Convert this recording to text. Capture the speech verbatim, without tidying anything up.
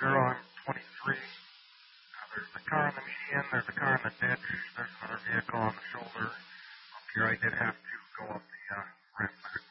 girl, I'm twenty-three. Uh, there's the car in the median, there's a car in the ditch, there's another vehicle on the shoulder. Up here I did have to go up the uh, ramp back.